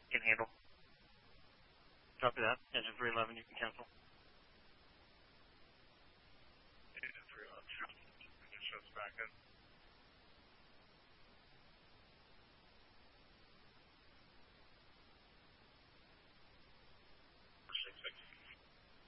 can handle. Copy that. Engine 311, you can cancel. Engine 311, engine shuts back in.